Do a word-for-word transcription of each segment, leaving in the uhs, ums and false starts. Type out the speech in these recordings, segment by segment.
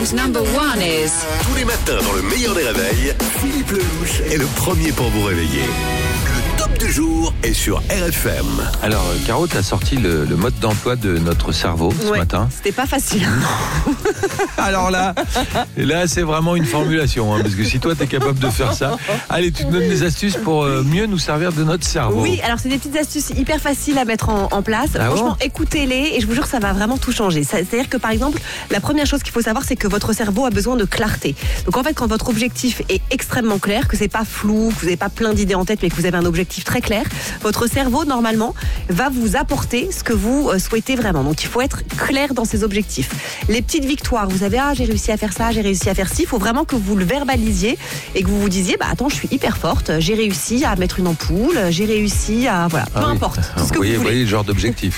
And number one is... Tous les matins dans le meilleur des réveils, Philippe Lelouch est le premier pour vous réveiller. Le top du jour est sur R F M. Alors, Caro, tu as sorti le, le mode d'emploi de notre cerveau ce ouais, matin. C'était pas facile. Alors là, là c'est vraiment une formulation, hein, parce que si toi tu es capable de faire ça, allez, tu te donnes des astuces pour euh, mieux nous servir de notre cerveau. Oui, alors c'est des petites astuces hyper faciles à mettre en, en place. Ah Franchement, bon écoutez-les et je vous jure que ça va vraiment tout changer. Ça, c'est-à-dire que par exemple, la première chose qu'il faut savoir, c'est que votre cerveau a besoin de clarté. Donc en fait, quand votre objectif est extrêmement clair, que c'est pas flou, que vous n'avez pas plein d'idées en tête, mais que vous avez un objectif très clair, votre cerveau normalement va vous apporter ce que vous euh, souhaitez vraiment. Donc il faut être clair dans ses objectifs. Les petites victoires, vous avez ah j'ai réussi à faire ça, j'ai réussi à faire ci, il faut vraiment que vous le verbalisiez et que vous vous disiez bah attends je suis hyper forte, j'ai réussi à mettre une ampoule, j'ai réussi à voilà, peu ah oui. importe. Tout ce que vous, voyez, vous vous voulez. voyez le genre d'objectif.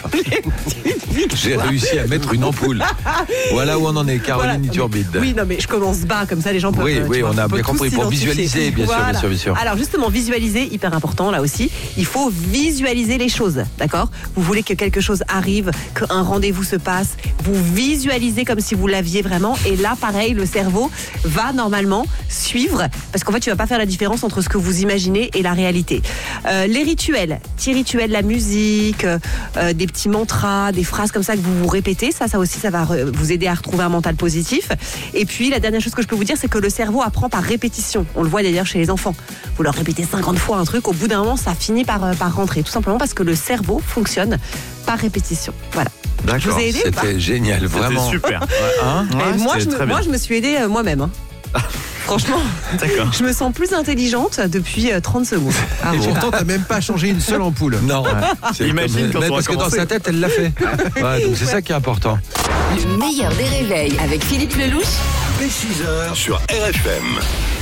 J'ai réussi à mettre une ampoule. Voilà où on en est, Caroline Voilà. Iturbide. Oui, non, mais je commence bas, comme ça les gens peuvent. Oui, euh, oui, tu on vois, a bien peuvent compris, tous pour s'identifier. visualiser, bien sûr, Voilà. bien sûr, bien sûr. Alors, justement, visualiser, hyper important là aussi. Il faut visualiser les choses, d'accord ? Vous voulez que quelque chose arrive, qu'un rendez-vous se passe, vous visualisez comme si vous l'aviez vraiment, et là, pareil, le cerveau va normalement suivre, parce qu'en fait, tu vas pas faire la différence entre ce que vous imaginez et la réalité. Euh, les rituels, petits rituels, la musique, euh, des petits mantras, des phrases comme ça que vous vous répétez, ça, ça aussi, ça va re- vous aider à retrouver un mental positif. Et puis, la dernière chose que je peux vous dire, c'est que le cerveau apprend par répétition. On le voit d'ailleurs chez les enfants. Vous leur répétez cinquante fois un truc, au bout d'un moment, ça finit par, euh, par rentrer. Tout simplement parce que le cerveau fonctionne par répétition. Voilà. Je D'accord, vous ai aidé ou pas ? c'était génial, vraiment. C'était super. Hein Et Ouais, moi, c'était je me, très moi, bien. je me suis aidée euh, moi-même. hein. Franchement, D'accord. je me sens plus intelligente depuis euh, trente secondes. Ah Et bon. pourtant, t'as même pas changé une seule ampoule. Non, c'est Imagine comme- quand mais on parce va que dans commencer. sa tête, elle l'a fait. Ouais, donc c'est ça qui est important. Le meilleur des réveils avec Philippe Lelouch. Dès six heures sur R F M.